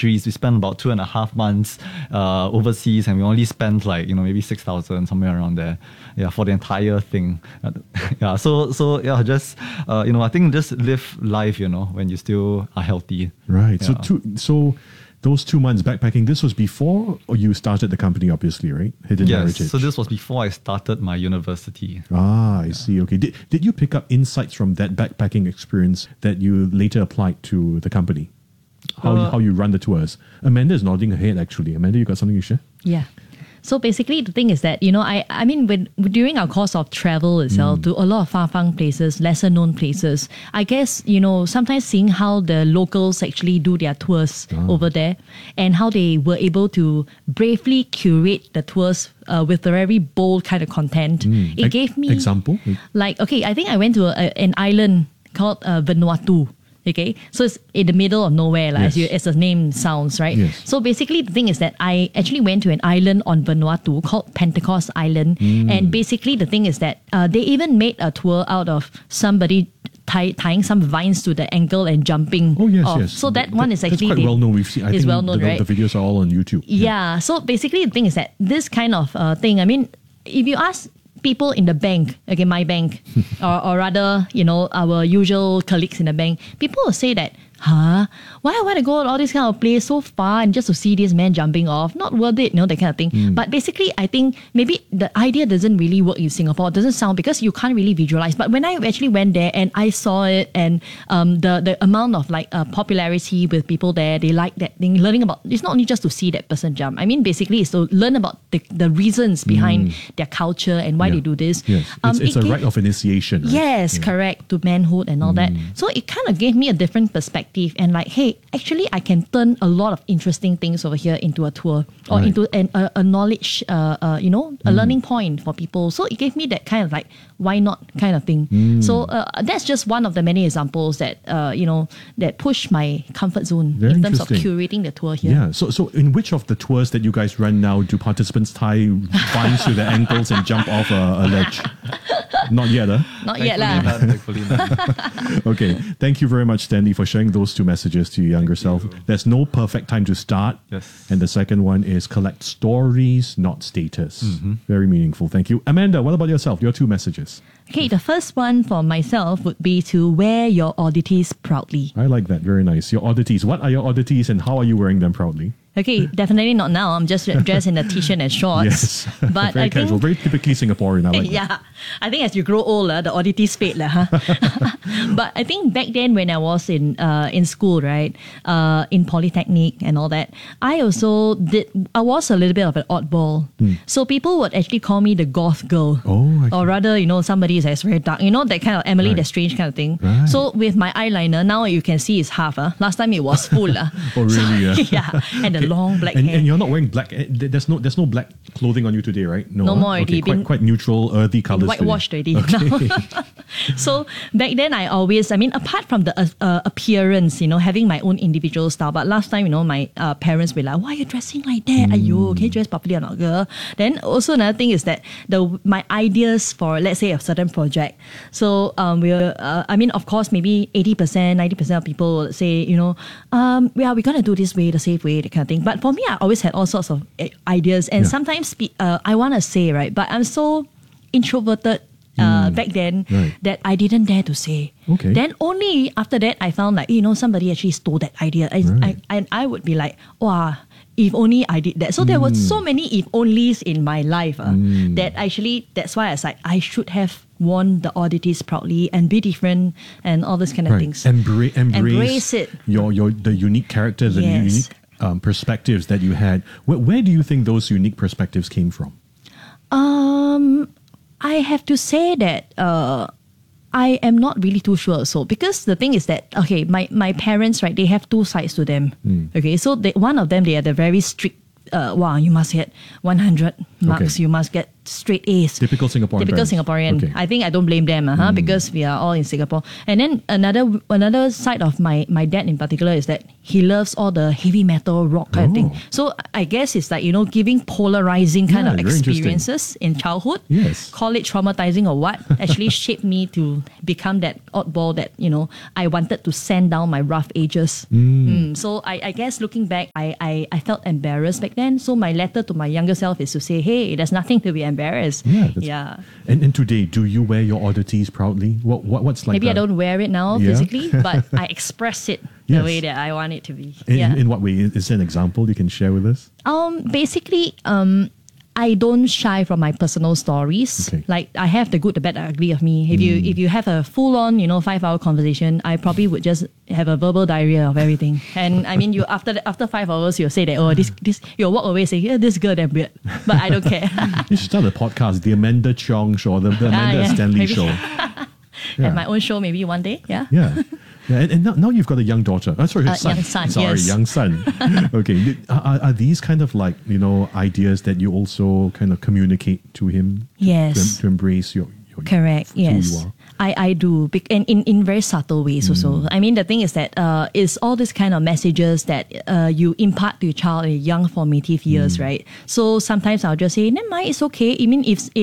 Greece. We spent about 2.5 months overseas, and we only spent like, maybe 6,000, somewhere around there. Yeah, for the entire thing. Yeah, so yeah, just, I think just live life, when you still are healthy. Right. Yeah. So those 2 months backpacking, this was before or you started the company, obviously, right? Hidden Heritage. Yes, so this was before I started my university. I see. Okay. Did you pick up insights from that backpacking experience that you later applied to the company? How you run the tours? Amanda is nodding her head, actually. Amanda, you got something to share? Yeah. So basically, the thing is that, I mean, during our course of travel itself to a lot of far-flung places, lesser-known places, I guess, sometimes seeing how the locals actually do their tours over there and how they were able to bravely curate the tours with a very bold kind of content. It gave me... Example? Like, okay, I think I went to an island called Vanuatu. Okay, so it's in the middle of nowhere, like, as the name sounds, right? Yes. So basically, the thing is that I actually went to an island on Vanuatu called Pentecost Island, and basically the thing is that they even made a tour out of somebody tying some vines to the ankle and jumping. Oh yes, off. yes. So that one is actually that's quite well known. We've seen. I think well known, right? The videos are all on YouTube. Yeah. So basically, the thing is that this kind of thing. I mean, if you ask people in the bank, okay, my bank, or rather, our usual colleagues in the bank, people will say that, why I want to go to all this kind of place so far and just to see this man jumping off? Not worth it, that kind of thing. But basically, I think maybe the idea doesn't really work in Singapore. It doesn't sound, because you can't really visualize. But when I actually went there and I saw it, and the amount of popularity with people there, they like that thing, learning about, it's not only just to see that person jump. I mean, basically, it's to learn about the reasons behind their culture and why they do this. Yes. It's a rite of initiation. Right? Yes, correct, to manhood and all that. So it kind of gave me a different perspective. And like, hey, actually, I can turn a lot of interesting things over here into a tour or into a knowledge, a learning point for people. So it gave me that kind of like, why not kind of thing. So that's just one of the many examples that, that push my comfort zone in terms of curating the tour here. Yeah. So in which of the tours that you guys run now do participants tie vines to their ankles and jump off a ledge? Not yet, huh? Not yet, lah. Thankfully not. Okay. Thank you very much, Stanley, for sharing those two messages to your younger self. There's no perfect time to start. Yes. And the second one is collect stories, not status. Very meaningful. Thank you. Amanda, what about yourself? Your two messages. Okay, the first one for myself would be to wear your oddities proudly. I like that. Very nice. Your oddities. What are your oddities and how are you wearing them proudly? Okay, definitely not now. I'm just dressed in a t-shirt and shorts. Yes. But very I casual. think, Very typically Singaporean. I like that. yeah, I think as you grow older, the oddities fade, huh? But I think back then when I was in school, right, in Polytechnic and all that, I was a little bit of an oddball. So people would actually call me the goth girl. Oh, or rather, somebody that's very dark, that kind of Emily the Strange kind of thing. Right. So with my eyeliner, now you can see it's half. Last time it was full. Oh, really? Yeah, and the long black hair. And you're not wearing black. There's no black clothing on you today, right? No more already. Okay, quite neutral, earthy colors. Whitewashed already. Okay. So back then, apart from the appearance, having my own individual style. But last time, my parents were like, "Why are you dressing like that? Ayo, can you dress properly or not, girl?" Then also another thing is that my ideas for, let's say, a certain project. So of course, maybe 80%, 90% of people will say, we're gonna do this way, the safe way, that kind of thing. But for me, I always had all sorts of ideas, and sometimes I want to say, right, but I'm so introverted back then that I didn't dare to say. Okay. Then only after that I found like, somebody actually stole that idea. And I would be like, wow, if only I did that. So there were so many if onlys in my life that actually, that's why I was like, I should have worn the oddities proudly and be different and all those kind of things. Embrace it. The unique characters and unique perspectives that you had. Where do you think those unique perspectives came from? I have to say that I am not really too sure. So because the thing is that, okay, my parents, right, they have two sides to them. Okay, so one of them, they are the very strict, you must get 100 marks, you must get straight A's. Typical Singaporean. Okay. I think I don't blame them because we are all in Singapore. And then another side of my dad in particular is that he loves all the heavy metal rock kind of thing. So I guess it's like, giving polarizing kind of very interesting. experiences in childhood. Yes. Call it traumatizing or what, actually shaped me to become that oddball that, I wanted to sand down my rough edges. So I guess looking back, I felt embarrassed back then. So my letter to my younger self is to say, hey, there's nothing to be embarrassed. Yeah. And today, do you wear your oddities proudly? What's like? Maybe I don't wear it now physically, but I express it the way that I want it to be. In what way? Is there an example you can share with us? Basically, I don't shy from my personal stories. Okay. Like I have the good, the bad, the ugly of me. If you have a full on 5-hour conversation, I probably would just have a verbal diarrhea of everything. And I mean, you after 5 hours, you'll say that this you'll walk away and say, yeah, this girl damn weird, but I don't care. You should start a podcast, the Amanda Chong Show, the Amanda Stanley maybe. Show. Have my own show maybe one day. Yeah. And now you've got a young daughter. Sorry, son. Young son. Sorry, yes. young son. Okay. Are these kind of like, ideas that you also kind of communicate to him? Yes. To embrace your Correct. who Yes. you are? I do, and in very subtle ways also. I mean, the thing is that it's all these kind of messages that you impart to your child in young formative years, right? So sometimes I'll just say, never mind, it's okay. I mean, if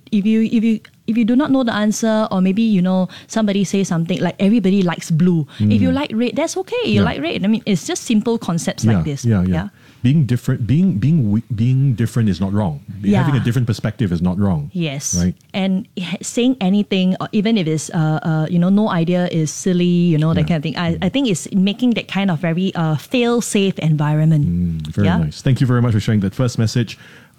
you do not know the answer, or maybe somebody say something like everybody likes blue. If you like red, that's okay. You like red. I mean, it's just simple concepts like this. Yeah. Being different, being different is not wrong. Having a different perspective is not wrong. Yes. Right. And saying anything, or even if it's no idea is silly, that kind of thing. I think it's making that kind of very fail-safe environment. Very nice. Thank you very much for sharing that first message.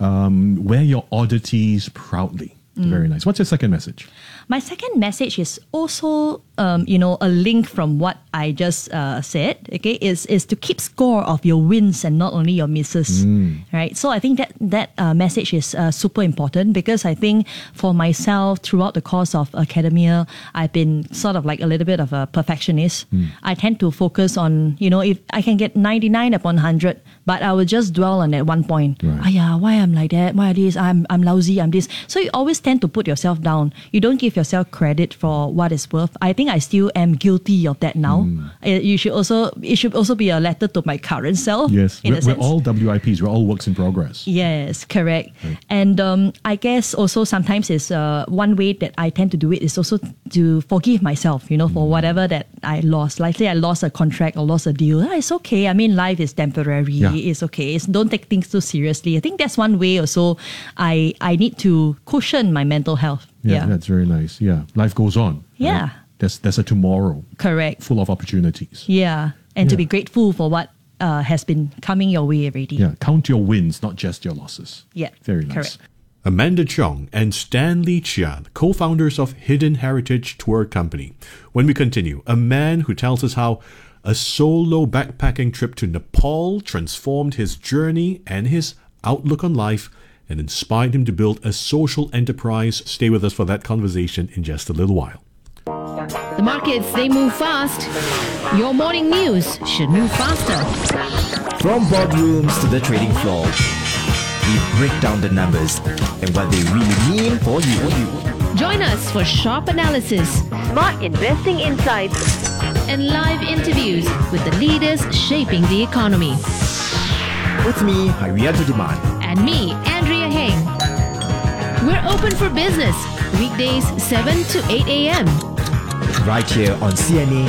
Wear your oddities proudly. Very nice. What's your second message? My second message is also, a link from what I just said. Okay, is to keep score of your wins and not only your misses. Right. So I think that message is super important, because I think for myself throughout the course of academia, I've been sort of like a little bit of a perfectionist. I tend to focus on if I can get 99 upon 100, but I will just dwell on that one point. Right. Why I'm like that? Why this? I'm lousy. I'm this. So you always tend to put yourself down. You don't give yourself credit for what it's worth. I think I still am guilty of that now. It should also be a letter to my current self. Yes, in a we're sense. all WIPs. We're all works in progress. Yes, correct. Right. And I guess also sometimes is one way that I tend to do it is also to forgive myself, for whatever that I lost. Like say I lost a contract or lost a deal. It's okay. I mean, life is temporary. Yeah. It's okay. Don't take things too seriously. I think that's one way also I need to cushion my mental health. Yeah, that's very nice. Yeah, life goes on. Yeah. Right? There's a tomorrow. Correct. Full of opportunities. Yeah. And to be grateful for what has been coming your way already. Yeah, count your wins, not just your losses. Yeah. Very nice. Correct. Amanda Chong and Stanley Chia, co-founders of Hidden Heritage Tour Company. When we continue, a man who tells us how a solo backpacking trip to Nepal transformed his journey and his outlook on life and inspired him to build a social enterprise. Stay with us for that conversation in just a little while. The markets, they move fast. Your morning news should move faster. From boardrooms to the trading floor, we break down the numbers and what they really mean for you. Join us for sharp analysis, Smart investing insights. and live interviews with the leaders shaping the economy. With me, Harianto Demand. And me, Andrea Heng. We're open for business, weekdays 7 to 8 a.m. Right here on CNA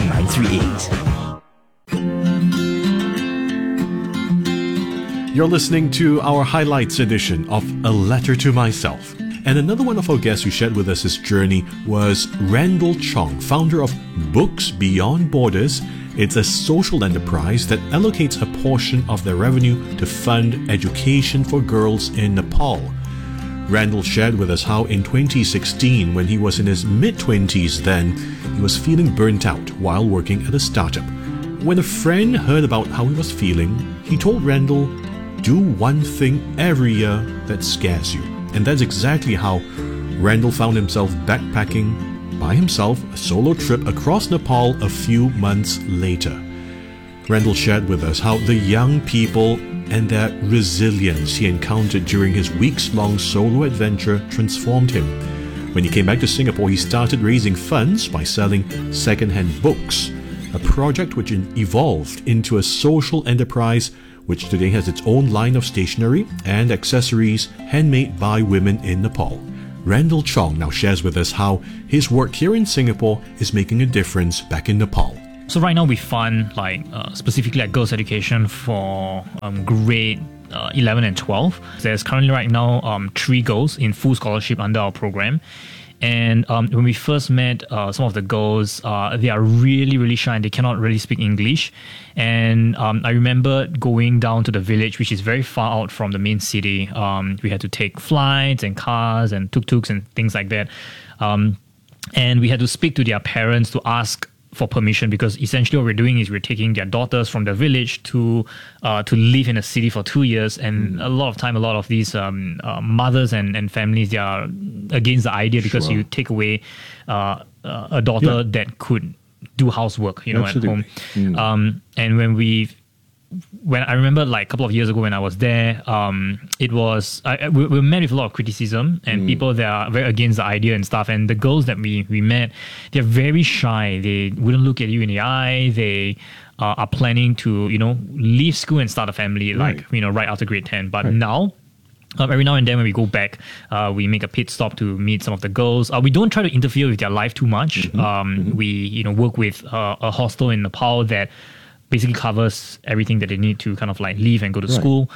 938. You're listening to our highlights edition of A Letter to Myself. And another one of our guests who shared with us his journey was Randall Chong, founder of Books Beyond Borders. It's a social enterprise that allocates a portion of their revenue to fund education for girls in Nepal. Randall shared with us how in 2016, when he was in his mid-20s then, he was feeling burnt out while working at a startup. When a friend heard about how he was feeling, he told Randall, do one thing every year that scares you. And that's exactly how Randall found himself backpacking by himself, a solo trip across Nepal a few months later. Randall shared with us how the young people and their resilience he encountered during his weeks-long solo adventure transformed him. When he came back to Singapore, he started raising funds by selling second-hand books. a project which evolved into a social enterprise which today has its own line of stationery and accessories handmade by women in Nepal. Randall Chong now shares with us how his work here in Singapore is making a difference back in Nepal. So right now we fund specifically like girls' education for grade 11 and 12. There's currently right now 3 girls in full scholarship under our program. And when we first met some of the girls, they are really, really shy and they cannot really speak English. And I remember going down to the village, which is very far out from the main city. We had to take flights and cars and tuk-tuks and things like that. And we had to speak to their parents to ask for permission, because essentially what we're doing is we're taking their daughters from the village to live in a city for 2 years, and a lot of these mothers and families, they are against the idea, because you take away a daughter that could do housework, Absolutely. at home. And when I remember like a couple of years ago when I was there, it was we met with a lot of criticism and people that are very against the idea and stuff. And the girls that we met, they're very shy. They wouldn't look at you in the eye. They are planning to leave school and start a family right after grade 10. But now, every now and then when we go back, we make a pit stop to meet some of the girls. We don't try to interfere with their life too much. We work with a hostel in Nepal that basically covers everything that they need to kind of like leave and go to school.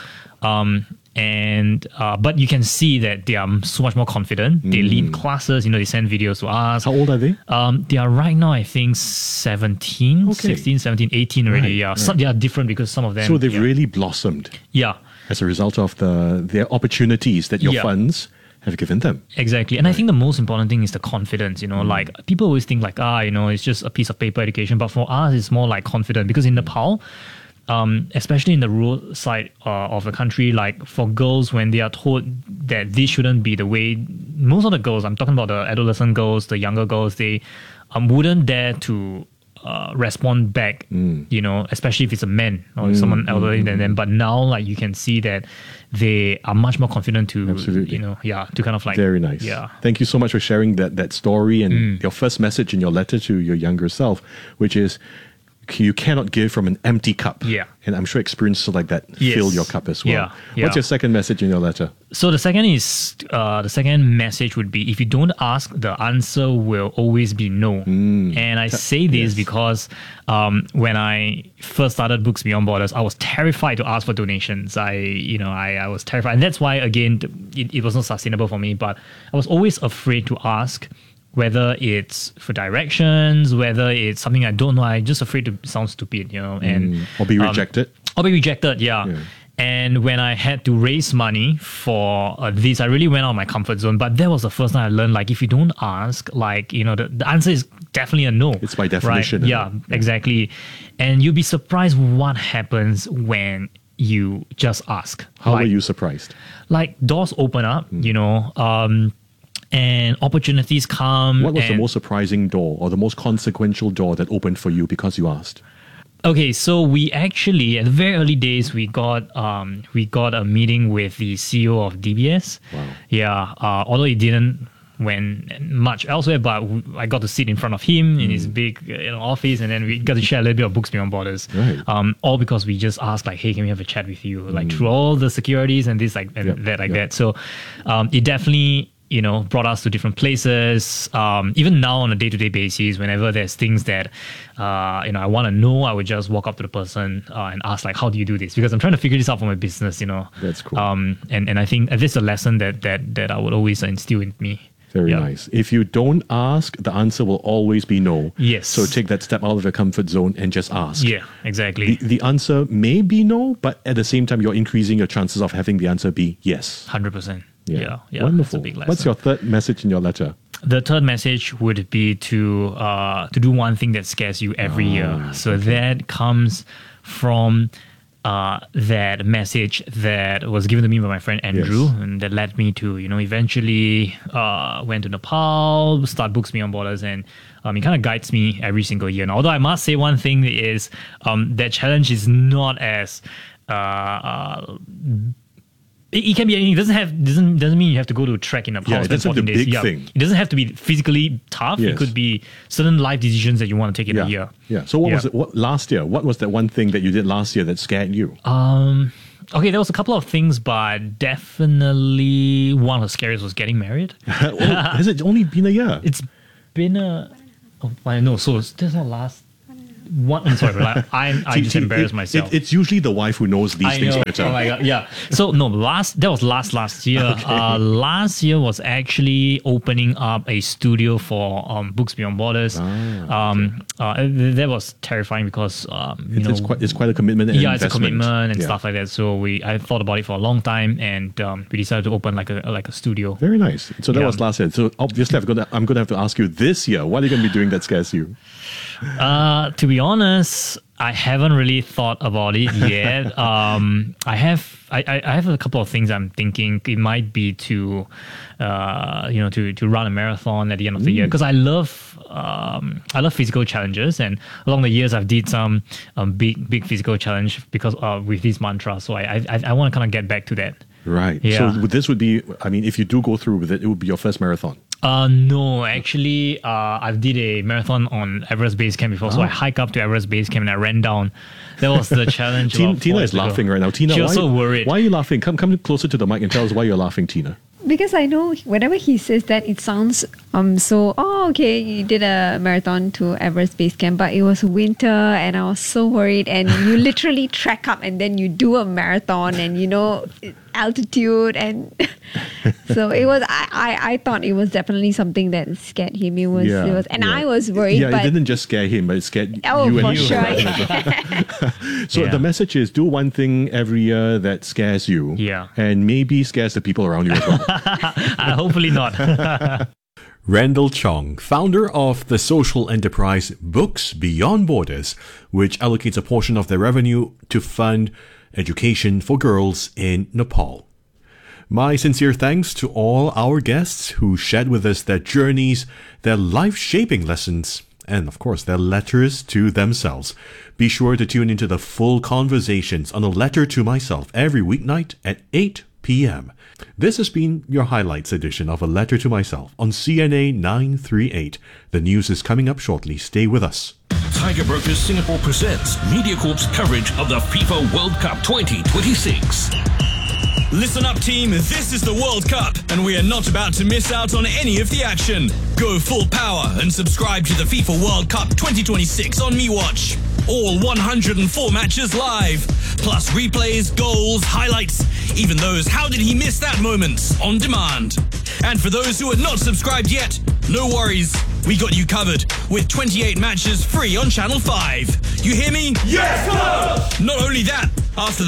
But you can see that they are so much more confident. They lead classes, they send videos to us. How old are they? They are right now, I think, 16, 17, 18 already. Some, they are different because some of them... So they've really blossomed. Yeah. As a result of their opportunities that your funds have given them. Exactly. And I think the most important thing is the confidence, like people always think like, it's just a piece of paper education. But for us, it's more like confident, because in Nepal, especially in the rural side of the country, like for girls, when they are told that this shouldn't be the way, most of the girls, I'm talking about the adolescent girls, the younger girls, they wouldn't dare to respond back, especially if it's a man or someone elderly than them. But now, like, you can see that they are much more confident to, to kind of like... Very nice. Yeah. Thank you so much for sharing that story and your first message in your letter to your younger self, which is you cannot give from an empty cup. Yeah. And I'm sure experiences like that fill your cup as well. Yeah. What's your second message in your letter? So the second message would be, if you don't ask, the answer will always be no. And I say this because when I first started Books Beyond Borders, I was terrified to ask for donations. I was terrified. And that's why, again, it was not sustainable for me. But I was always afraid to ask, whether it's for directions, whether it's something I don't know. I'm just afraid to sound stupid, and or be rejected. Yeah. And when I had to raise money for this, I really went out of my comfort zone. But that was the first time I learned, like, if you don't ask, like, the answer is definitely a no. It's by definition. Right? Yeah, exactly. And you'll be surprised what happens when you just ask. How are you surprised? Like, doors open up, and opportunities come. What was the most surprising door or the most consequential door that opened for you because you asked? Okay, so we actually, at the very early days, we got a meeting with the CEO of DBS. Wow. Yeah, although it didn't went much elsewhere, but I got to sit in front of him in his big office, and then we got to share a little bit of Books Beyond Borders. Right. All because we just asked, like, hey, can we have a chat with you? Like, through all the securities and this, like, and that. So it definitely... brought us to different places. Even now on a day-to-day basis, whenever there's things that, I want to know, I would just walk up to the person and ask, like, how do you do this? Because I'm trying to figure this out for my business, That's cool. And I think this is a lesson that I would always instill in me. Very nice. If you don't ask, the answer will always be no. Yes. So take that step out of your comfort zone and just ask. Yeah, exactly. The answer may be no, but at the same time, you're increasing your chances of having the answer be yes. 100%. Yeah. Wonderful. That's a big lesson. What's your third message in your letter? The third message would be to do one thing that scares you every year. So that comes from that message that was given to me by my friend Andrew, and that led me to, eventually went to Nepal, start Books Beyond Borders, and it kind of guides me every single year. And although I must say one thing is that challenge is not as It can be anything. It doesn't mean you have to go to trek in a Yeah, house. it doesn't have to be a big thing. It doesn't have to be physically tough. Yes. It could be certain life decisions that you want to take in a year. Yeah. So what was it? What last year? What was that one thing that you did last year that scared you? Okay, there was a couple of things, but definitely one of the scariest was getting married. Has it only been a year? It's been I know. So there's not last one. I'm sorry, but I just embarrassed myself. It's usually the wife who knows these things better. Oh my god, yeah. So no, that was last year. Okay. Last year was actually opening up a studio for Books Beyond Borders. That was terrifying because it's quite a commitment. And it's a investment. commitment and stuff like that. So I thought about it for a long time, and we decided to open like a studio. Very nice. So that was last year. So obviously, I'm gonna have to ask you this year. What are you gonna be doing that scares you? To be honest, I haven't really thought about it yet. I have a couple of things I'm thinking. It might be to run a marathon at the end of the year, because I love physical challenges, and along the years I've did some big physical challenge because with this mantra. So I want to kind of get back to that. Right. Yeah. So this would be, I mean, if you do go through with it, it would be your first marathon. No, actually, I did a marathon on Everest Base Camp before. So I hiked up to Everest Base Camp and I ran down. That was the challenge. Tina is laughing right now. Tina, she was so worried. Why are you laughing? Come closer to the mic and tell us why you're laughing, Tina. Because I know whenever he says that, it sounds okay, you did a marathon to Everest Base Camp, but it was winter and I was so worried, and you literally trek up and then you do a marathon, and altitude, and so it was. I thought it was definitely something that scared him. It was, I was worried. Yeah, but it didn't just scare him, but it scared oh, you for and sure. So the message is: do one thing every year that scares you, and maybe scares the people around you as well. Hopefully not. Randall Chong, founder of the social enterprise Books Beyond Borders, which allocates a portion of their revenue to fund education for girls in Nepal. My sincere thanks to all our guests who shared with us their journeys, their life-shaping lessons, and of course their letters to themselves. Be sure to tune into the full conversations on A Letter to Myself every weeknight at 8 p.m. This has been your highlights edition of A Letter to Myself on CNA 938. The news is coming up shortly. Stay with us. Tiger Brokers Singapore presents MediaCorp's coverage of the FIFA World Cup 2026. Listen up, team. This is the World Cup, and we are not about to miss out on any of the action. Go full power and subscribe to the FIFA World Cup 2026 on MeWatch. All 104 matches live, plus replays, goals, highlights, even those "how did he miss that" moments on demand. And for those who are not subscribed yet, no worries. We got you covered with 28 matches free on Channel 5. You hear me? Yes, sir! Not only that, after